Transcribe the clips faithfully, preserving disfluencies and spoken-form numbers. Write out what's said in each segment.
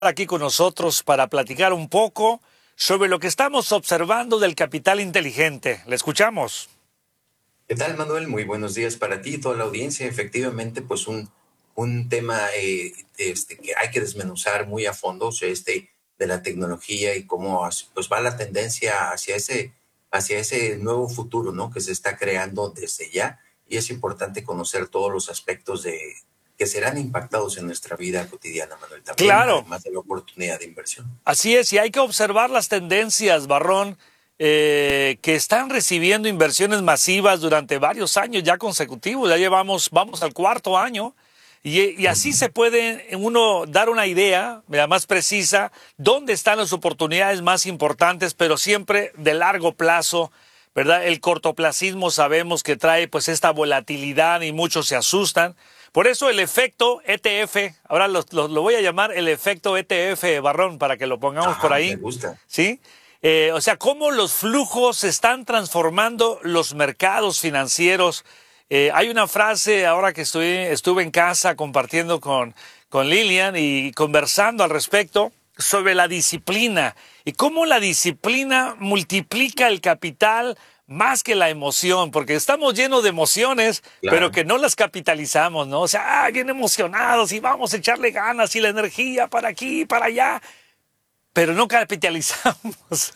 Aquí con nosotros para platicar un poco sobre lo que estamos observando del capital inteligente. Le escuchamos. ¿Qué tal, Manuel? Muy buenos días para ti y toda la audiencia. Efectivamente, pues un, un tema eh, este, que hay que desmenuzar muy a fondo, o sea, este de la tecnología y cómo as- pues va la tendencia hacia ese, hacia ese nuevo futuro, ¿no? Que se está creando desde ya, y es importante conocer todos los aspectos de que serán impactados en nuestra vida cotidiana, Manuel, también, Claro, además de la oportunidad de inversión. así es, y hay que observar las tendencias, Barrón, eh, que están recibiendo inversiones masivas durante varios años ya consecutivos. Ya llevamos, vamos al cuarto año. Y, y así se puede uno dar una idea mira, más precisa dónde están las oportunidades más importantes, pero siempre de largo plazo, ¿verdad? El cortoplacismo sabemos que trae pues esta volatilidad y muchos se asustan. Por eso el efecto E T F, ahora lo, lo, lo voy a llamar el efecto E T F, Barrón, para que lo pongamos por Ah, me ahí, gusta. ¿sí? Eh, o sea, cómo los flujos están transformando los mercados financieros. Eh, hay una frase ahora que estoy, estuve en casa compartiendo con, con Lilian y conversando al respecto sobre la disciplina y cómo la disciplina multiplica el capital más que la emoción, porque estamos llenos de emociones, pero Claro. que no las capitalizamos, ¿no? O sea, ah, bien emocionados y vamos a echarle ganas y la energía para aquí y para allá, pero no capitalizamos.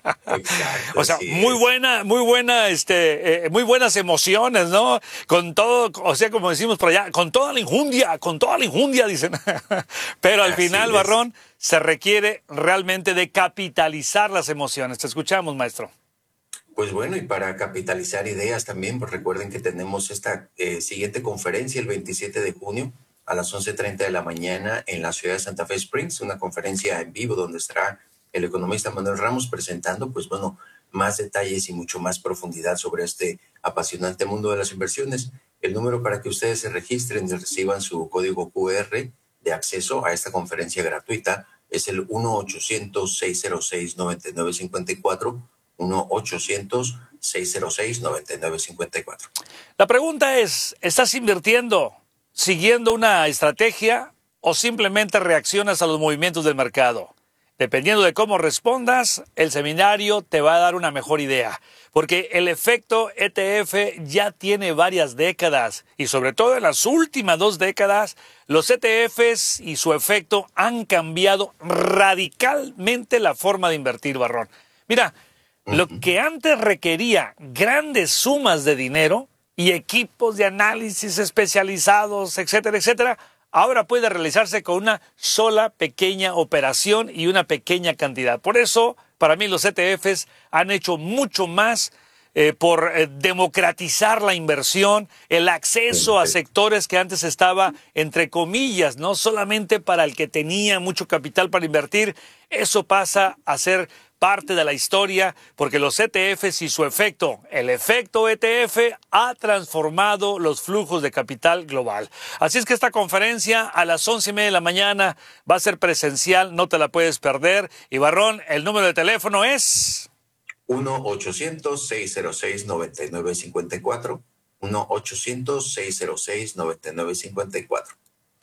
Exacto, O sea, así muy es. buena, muy buena, este, eh, muy buenas emociones, ¿no? Con todo, o sea, como decimos por allá, con toda la injundia, con toda la injundia, dicen. Pero al final, Así es. Barrón, se requiere realmente de capitalizar las emociones. Te escuchamos, maestro. Pues bueno, y para capitalizar ideas también, pues recuerden que tenemos esta eh, siguiente conferencia el veintisiete de junio a las once treinta de la mañana en la ciudad de Santa Fe Springs, una conferencia en vivo donde estará el economista Manuel Ramos presentando, pues bueno, más detalles y mucho más profundidad sobre este apasionante mundo de las inversiones. El número para que ustedes se registren y reciban su código Q R de acceso a esta conferencia gratuita es el uno ochocientos, seiscientos seis, noventa y nueve cincuenta y cuatro, uno ochocientos, seiscientos seis, noventa y nueve cincuenta y cuatro. La pregunta es, ¿estás invirtiendo siguiendo una estrategia o simplemente reaccionas a los movimientos del mercado? Dependiendo de cómo respondas, el seminario te va a dar una mejor idea, porque el efecto E T F ya tiene varias décadas y sobre todo en las últimas dos décadas, los E T Fs y su efecto han cambiado radicalmente la forma de invertir, Barrón. Mira, lo Ujú. que antes requería grandes sumas de dinero y equipos de análisis especializados, etcétera, etcétera, ahora puede realizarse con una sola pequeña operación y una pequeña cantidad. Por eso, para mí, los E T Fs han hecho mucho más eh, por eh, democratizar la inversión, el acceso a Perfecto. sectores que antes estaba, entre comillas, no solamente para el que tenía mucho capital para invertir. Eso pasa a ser parte de la historia, porque los E T Fs y su efecto, el efecto E T F, ha transformado los flujos de capital global. Así es que esta conferencia a las once y media de la mañana va a ser presencial, no te la puedes perder. Y Barrón, el número de teléfono es... uno ochocientos, seiscientos seis, noventa y nueve cincuenta y cuatro, uno ochocientos, seiscientos seis, noventa y nueve cincuenta y cuatro.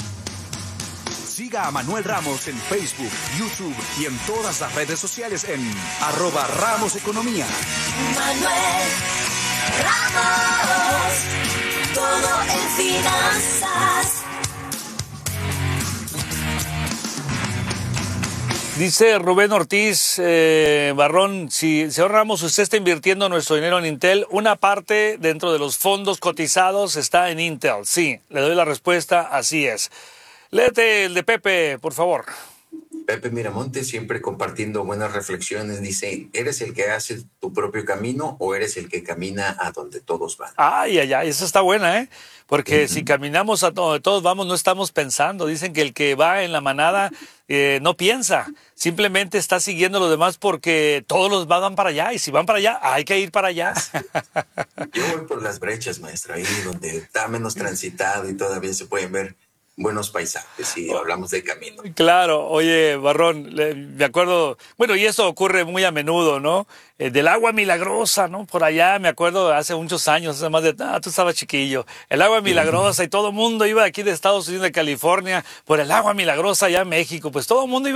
Siga a Manuel Ramos en Facebook, YouTube y en todas las redes sociales en arroba Ramos Economía. Manuel Ramos, todo en finanzas. Dice Rubén Ortiz, eh, Barrón, si señor Ramos, usted está invirtiendo nuestro dinero en Intel, una parte dentro de los fondos cotizados está en Intel. Sí, le doy la respuesta, así es. Léete el de Pepe, por favor. Pepe Miramonte, siempre compartiendo buenas reflexiones, dice, ¿eres el que hace tu propio camino o eres el que camina a donde todos van? Ay, ay, ay, esa está buena, ¿eh? Porque si Ujú. caminamos a donde todos vamos, no estamos pensando. Dicen que el que va en la manada eh, no piensa, simplemente está siguiendo a los demás porque todos los van para allá y si van para allá, hay que ir para allá. Así es. Yo voy por las brechas, maestra, ahí donde está menos transitado y todavía se pueden ver buenos paisajes si hablamos de camino. Claro, oye, Barrón, le- me acuerdo, bueno, y eso ocurre muy a menudo, ¿no? Eh, del agua milagrosa, ¿no? Por allá, me acuerdo, hace muchos años, hace más de, ah, tú estabas chiquillo, el agua milagrosa y todo el mundo iba aquí de Estados Unidos, de California, por el agua milagrosa allá en México, pues todo el mundo iba